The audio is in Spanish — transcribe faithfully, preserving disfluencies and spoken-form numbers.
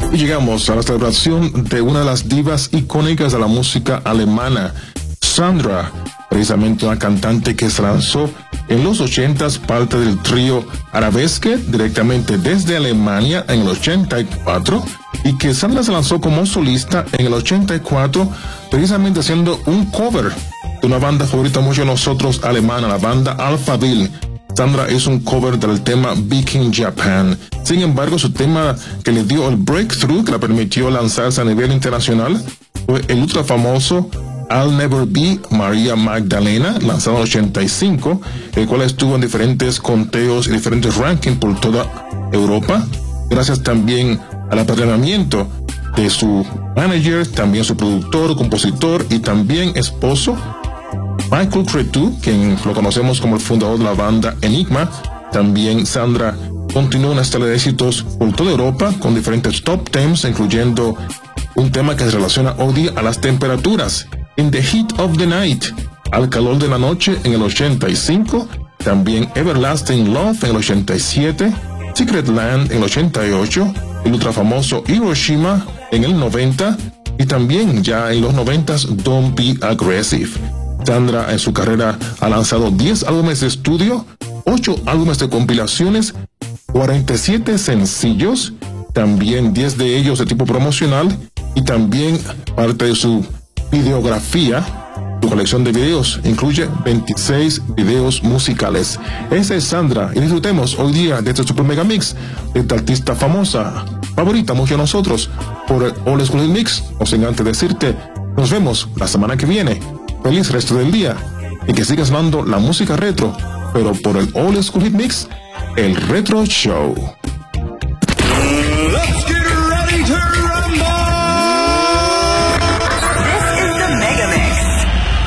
Y llegamos a la celebración de una de las divas icónicas de la música alemana, Sandra, precisamente una cantante que se lanzó en los ochentas, parte del trío Arabesque, directamente desde Alemania en el ochenta y cuatro, y que Sandra se lanzó como solista en el ochenta y cuatro, precisamente haciendo un cover de una banda favorita mucho de nosotros alemana, la banda Alphaville. Sandra hizo un cover del tema Viking Japan. Sin embargo, su tema que le dio el breakthrough, que la permitió lanzarse a nivel internacional, fue el ultra famoso I'll Never Be Maria Magdalena, lanzado en el ochenta y cinco, el cual estuvo en diferentes conteos y diferentes rankings por toda Europa, gracias también al apadrinamiento de su manager, también su productor, compositor y también esposo, Michael Cretu, quien lo conocemos como el fundador de la banda Enigma. También Sandra continuó una estela de éxitos por toda Europa con diferentes top tems, incluyendo un tema que se relaciona hoy día a las temperaturas, In the Heat of the Night, Al calor de la noche en el ochenta y cinco, también Everlasting Love en el ochenta y siete, Secret Land en el ochenta y ocho, el ultra famoso Hiroshima en el noventa y también ya en los noventas Don't Be Aggressive. Sandra en su carrera ha lanzado diez álbumes de estudio, ocho álbumes de compilaciones, cuarenta y siete sencillos, también diez de ellos de tipo promocional y también parte de su videografía. Su colección de videos incluye veintiséis videos musicales. Esa es Sandra y disfrutemos hoy día de este Super Mega Mix de esta artista famosa, favorita mucho de nosotros por el All School Mix. No sin antes decirte, nos vemos la semana que viene. Feliz resto del día y que sigas dando la música retro, pero por el All School Hit Mix, el Retro Show.